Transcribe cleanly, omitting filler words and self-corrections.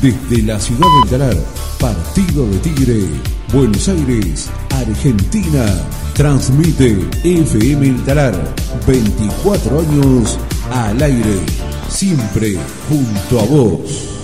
Desde la ciudad del Talar, partido de Tigre, Buenos Aires, Argentina. Transmite FM El Talar, 24 años al aire, siempre junto a vos.